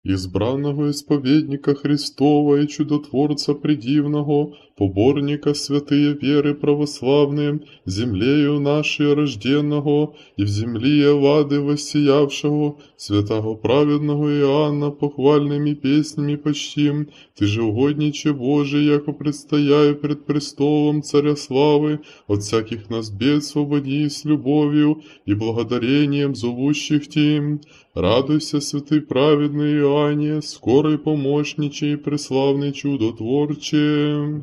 избранного исповедника Христова и чудотворца предивного, поборника святые веры православные, землею нашей рожденного, и в земли Евады воссиявшего, святого праведного Иоанна, похвальными песнями почтим, Ты же угодниче Божий, яко предстояю пред престолом Царя славы, от всяких нас бед свободи с любовью и благодарением зовущих Тим. Радуйся, святый праведный Иоанне, скорый помощниче и преславный чудотворче.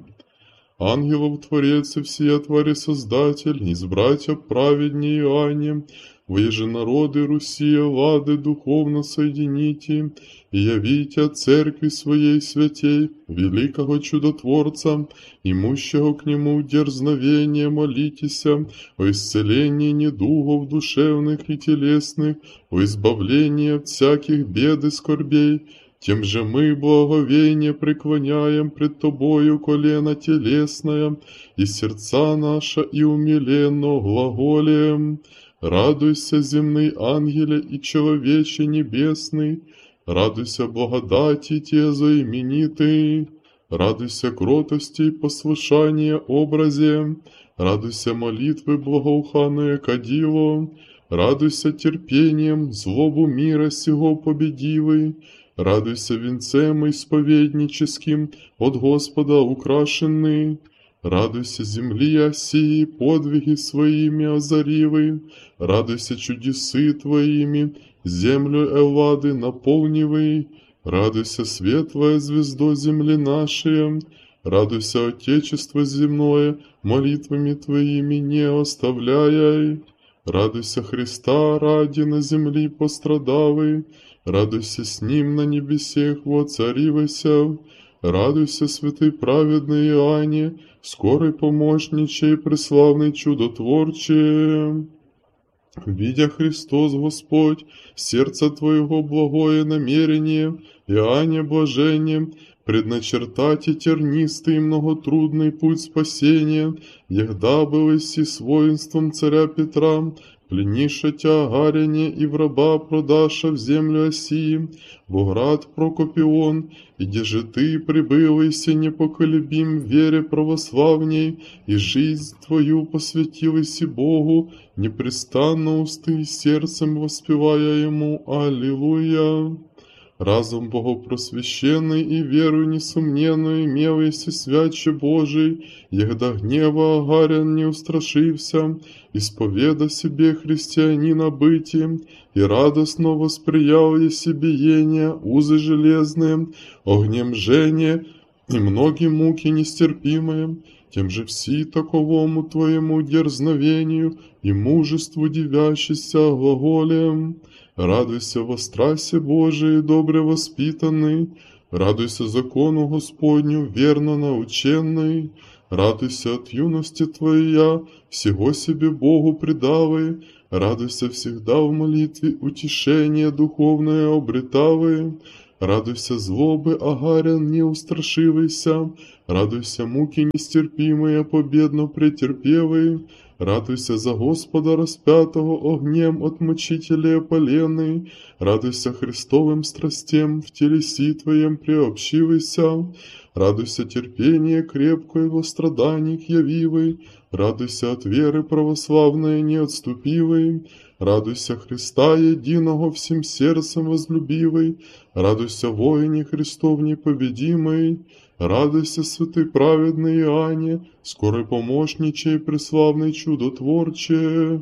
Ангелов Творец и всея твари Создатель, избратья праведней Иоанне, воеже народы Руси, Лады духовно соедините, и явите от церкви своей святей, великого чудотворца, имущего к нему дерзновение, молитеся о исцелении недугов душевных и телесных, о избавлении от всяких бед и скорбей. Тем же мы благовение преклоняем пред Тобою колено телесное, и сердца наша и умиленно глаголем. Радуйся, земный ангеле и человече небесный, радуйся благодати те заименитый, радуйся кротости и послушания образе, радуйся молитвы благоуханное кадило, радуйся терпением злобу мира сего победивый, радуйся венцем исповедническим от Господа украшенный, радуйся земли Осии, подвиги своими озаривы, радуйся чудесы Твоими, землю Эллады наполнивай, радуйся светлая звездо земли нашей, радуйся Отечество земное, молитвами Твоими не оставляй, радуйся Христа ради на земли пострадавый, радуйся с Ним на небесех воцаривайся, радуйся, святый праведный Иоанне, скорый помощниче и преславный чудотворче. Видя Христос Господь, сердце Твоего благое намерение, Иоанне блажение, предначертать и тернистый и многотрудный путь спасения, егда был иси с воинством царя Петра, плениша тя агаряне и в раба продаша в землю Осии, во град Прокопион, и где же ты прибылайся непоколебим в вере православней, и жизнь твою посвятилась Богу, непрестанно усты и сердцем воспевая Ему Аллилуйя. Разум богопросвященный и веру несомненную имел еси святче Божий, егда гнева агарян не устрашився, исповеда себе христианина бытие, и радостно восприял еси биения, узы железные, огнем жжение и многие муки нестерпимые, тем же все таковому твоему дерзновению и мужеству дивящийся глаголем. Радуйся во страсе Божией, добре воспитанный, радуйся закону Господню, верно наученный, радуйся от юности твоя, всего себе Богу предавай, радуйся всегда в молитве, утешение духовное обретавай, радуйся злобы агарян не устрашивайся, радуйся муки нестерпимые, победно претерпевай, радуйся за Господа распятого огнем от мучителя опаленный, радуйся Христовым страстям, в телеси Твоем приобщивайся, радуйся терпение крепкое во страданиях явивой, радуйся от веры православной не отступивой, радуйся Христа единого всем сердцем возлюбивой, радуйся воине Христов непобедимой, радуйся, святый праведный Иоанне, скорый помощниче и преславный чудотворче.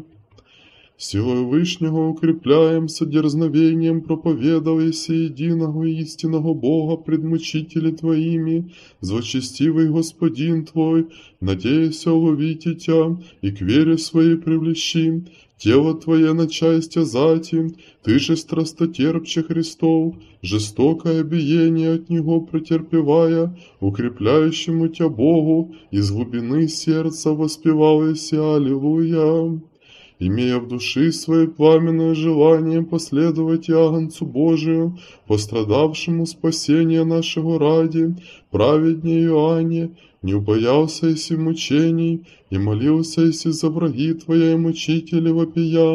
Силой Вышнего укрепляемся дерзновением, проповедуяся единого и истинного Бога пред мучители Твоими, злочестивый Господин Твой, надеяся уловить Тя, и к вере своей привлечи, тело Твое на части зати, Ты же страстотерпче Христов, жестокое биение от Него претерпевая, укрепляющему Тя Богу, из глубины сердца воспевалася Аллилуйя. Имея в души своей пламенное желание последовать Агнцу Божию, пострадавшему спасения нашего ради, праведнее Иоанне, не убоялся еси мучений, и молился еси за враги Твоя и мучители вопия,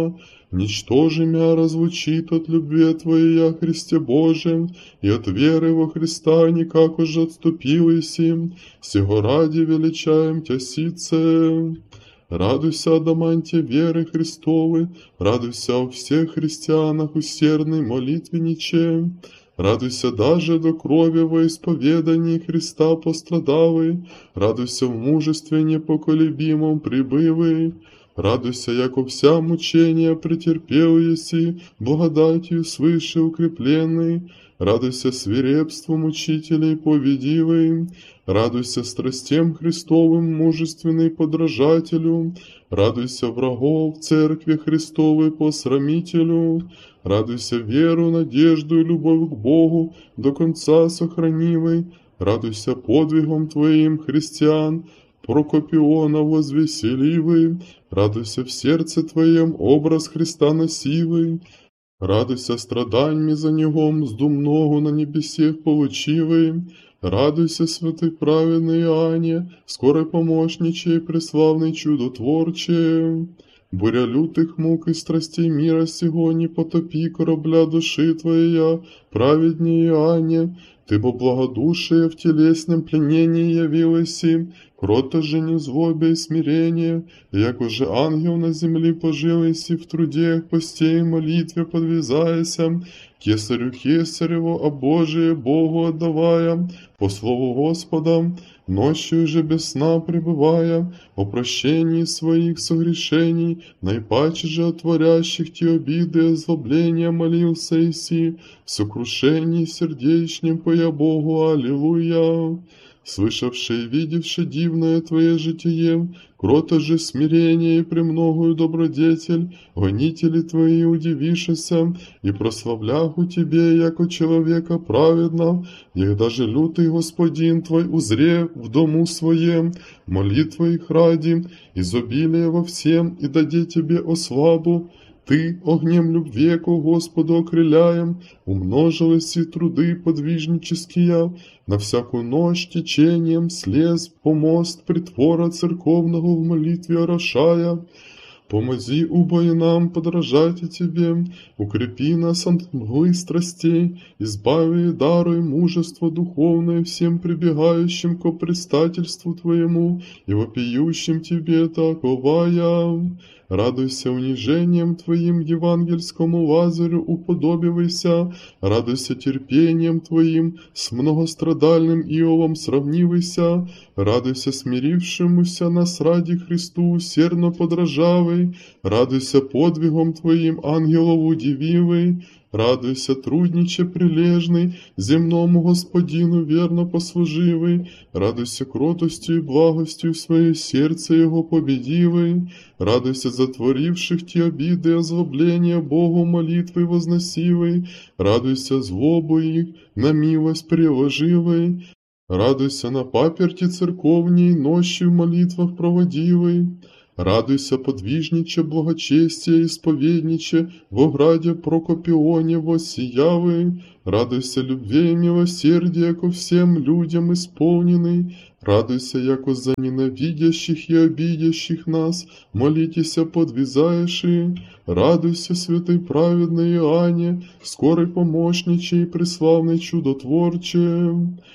Ничтоже мя разлучит от любви Твоей о Христе Божьем, и от веры во Христа никак уже отступилась, сего ради величаем Тя сице. Радуйся, адаманте веры Христовой, радуйся о всех христианах усердной молитвенниче. Радуйся даже до крови во исповедании Христа пострадавый, радуйся в мужестве непоколебимом прибывый. Радуйся, яко вся мучения претерпел еси, благодатью свыше укрепленный. Радуйся свирепству мучителей победивый. Радуйся страстям Христовым мужественный подражателю. Радуйся врагов церкви Христовой посрамителю. Радуйся веру, надежду и любовь к Богу до конца сохранивой. Радуйся подвигом Твоим, христиан, Прокопиона возвеселивый. Радуйся в сердце Твоем образ Христа носивый. Радуйся страданиями за Него, мзду много на небесех получивый. Радуйся, святый праведный Иоанне, скорой помощниче и преславный чудотворче. Буря лютых мук и страстей мира сего не потопи корабля души Твоя, праведнее Иоанне, Ты бо благодушие в телесном пленении явилась, крото же не злобе и смирение, як уже ангел на земле пожилась в труде постей и молитве подвязаяся, кесарю кесарево, а Божие Богу отдавая, по слову Господа, ночью же без сна пребывая, о прощении своих согрешений, наипаче же от творящих те обиды и озлобления молился Иси, в сокрушении сердечнем поя Богу, аллилуйя. Слышавший и видевший дивное Твое житие, крото же смирение и премногую добродетель, гонители Твои удивишися, и прославляху Тебе, яко человека праведно, их даже лютый Господин Твой узре в дому Своем, молитвы их ради, изобилие во всем, и даде Тебе ославу. Ты, огнем любви ко Господу окрыляем, умножились и труды подвижнические, на всякую ночь течением слез помост притвора церковного в молитве орошая. Помози, убой нам подражать Тебе, укрепи нас от мглы страстей, избави и даруй мужество духовное всем прибегающим ко предстательству Твоему и вопиющим Тебе таковая. Радуйся унижением Твоим евангельскому Лазарю уподобивайся, радуйся терпением Твоим с многострадальным Иовом сравнивайся, радуйся смирившемуся нас ради Христу усердно подражавай, радуйся подвигом Твоим ангелов удививый, радуйся, трудниче прилежный, земному Господину верно послуживый, радуйся кротостью и благостью в свое сердце Его победивый, радуйся затворивших те обиды и озлобления Богу молитвой возносивой, радуйся злобу их на милость приложивой, радуйся на паперти церковней ночью в молитвах проводивой. Радуйся, подвижниче, благочестие, исповедниче, во граде Прокопионе воссиявы, радуйся любви и милосердия ко всем людям исполненный, радуйся, яко за ненавидящих и обидящих нас, молитеся подвязаеши, радуйся, святый праведный Иоанне, скорый помощниче и преславный чудотворче.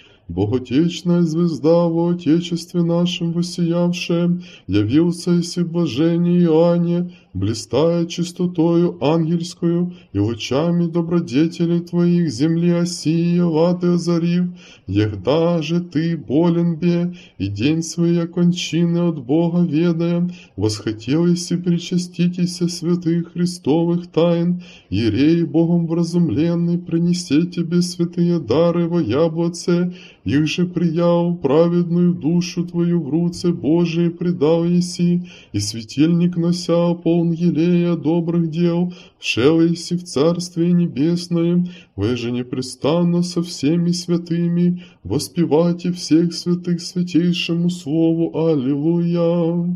Боготечная звезда во Отечестве нашем воссиявшая, явился иси в блажении Иоанне, блистая чистотою ангельскую и лучами добродетелей Твоих земли осия ваты озарив, егда же Ты болен бе, и день своей кончины от Бога ведая, восхотел иси причаститеся святых Христовых тайн, Ерей Богом вразумленный, принесе Тебе святые дары во яблоце, их же приял праведную душу Твою в руце Божией предал еси, и светильник нося полн елея добрых дел, вшел еси в Царствие Небесное, вы же непрестанно со всеми святыми воспевайте всех святых святейшему Слову. Аллилуйя!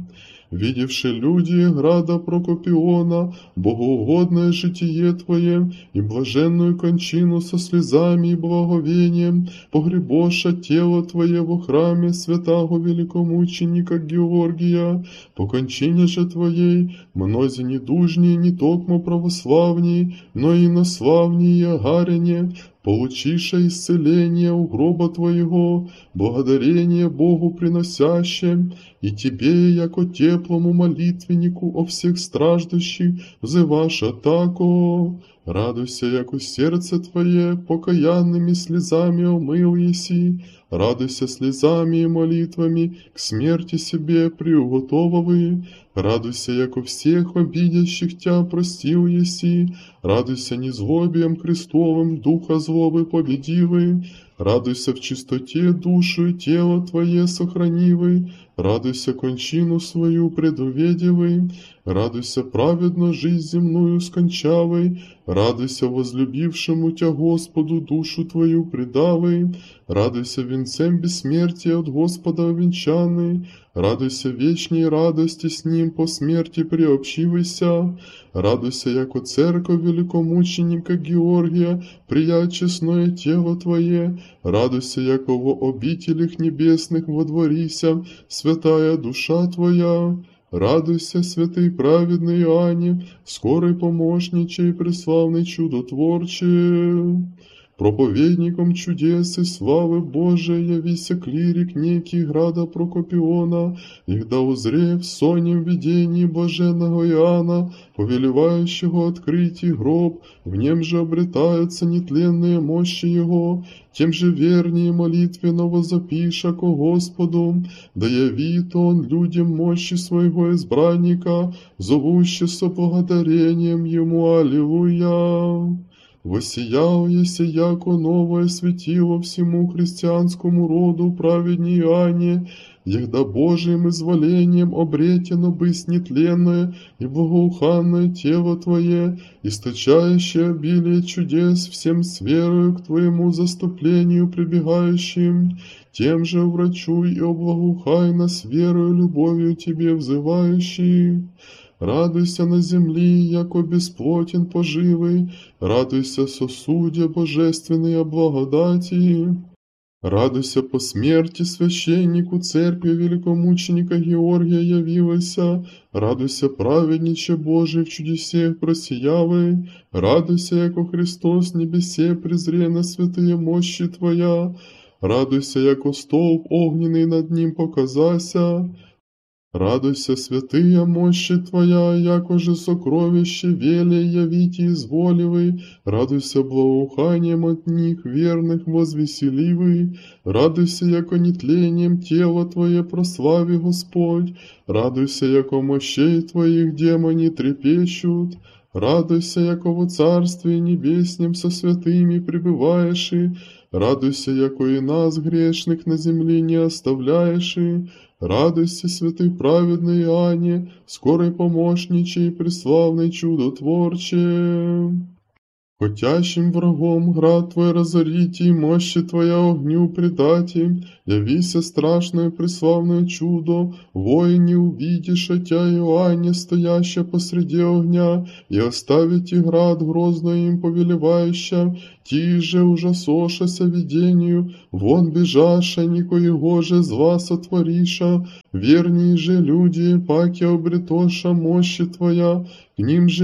Видевши люди града Прокопиона, богоугодное житие Твое и блаженную кончину со слезами и благовением, погребоша тело Твое во храме святаго великомученика Георгия, по кончине же Твоей, мнози недужнее не токмо православней, но и наславнее и огаряне, получиша исцеление у гроба Твоего, благодарение Богу приносящим, и Тебе, яко теплому молитвеннику о всех страждущих, взываша тако. Радуйся, яко сердце Твое покаянными слезами омыл еси, радуйся слезами и молитвами к смерти себе приуготовавы, радуйся, яко всех обидящих Тя простил еси, радуйся незлобием Христовым духа злобы победивы, радуйся в чистоте душу и тело Твое сохранивы, радуйся кончину свою предуведевы, радуйся праведно жизнь земную скончавой, радуйся возлюбившему Тя Господу душу Твою предавой, радуйся венцем бессмертия от Господа венчанный, радуйся вечней радости с Ним по смерти приобщивайся, радуйся, яко церковь великомученика Георгия, приять честное тело Твое, радуйся, яко во обителях небесных водворися, святая душа Твоя. Радуйся, святый праведный Иоанне, скорый помощниче и преславный чудотворче. Проповедником чудес и славы Божией явися клирик некий града Прокопиона, игда узре в соннем видении блаженного Иоанна, повелевающего открыть и гроб, в нем же обретаются нетленные мощи его, тем же вернее молитвенного запиша ко Господу, да явит он людям мощи своего избранника, зовуще со благодарением ему, аллилуйя. Воссиял еси яко новое светило всему христианскому роду праведней Иоанне, егда Божиим изволением обретено быть нетленное и благоуханное тело Твое, источающее обилие чудес всем с верою к Твоему заступлению прибегающим, тем же врачуй и облагоухай нас верою любовью Тебе взывающих. Радуйся на земли, яко бесплотен поживый, радуйся сосуде божественной благодати. Радуйся по смерти священнику церкви великомученика Георгия явилася, радуйся праведниче Божий в чудесех просиявый, радуйся, яко Христос в небесе презре на святые мощи Твоя, радуйся, яко столб огненный над ним показася. Радуйся, святыя мощи Твоя, яко же сокровище веле явите изволивый, радуйся благоуханием от них верных возвеселивый, радуйся, яко нетлением тела Твое прослави Господь, радуйся, яко мощей Твоих демони трепещут, радуйся, яко во Царстве Небеснем со святыми пребываешь, радуйся, яко и нас грешных на земле не оставляешь, радуйся, святый праведный Иоанне, скорой помощниче и преславный чудотворче. Хотящим врагом град Твой разорите и мощи Твоя огню предати, явися страшное преславное чудо, воине увидишь, Тя Иоанне, стояща посреди огня, и оставите град грозно им повелевающа, ти же ужасошася видению, вон бежаша, никоего же зла сотвориша, вернее же люди, паки обретоша мощи Твоя, к ним же